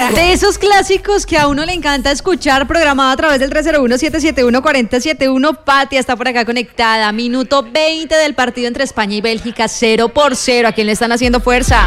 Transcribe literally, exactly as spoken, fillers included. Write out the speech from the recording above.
carajo. De esos clásicos que a uno le encanta escuchar, programado a través del tres cero uno, siete siete uno, cuatro cero siete uno. Patia está por acá conectada. Minuto veinte del partido entre España y Bélgica, cero por cero. ¿A quién le están haciendo fuerza?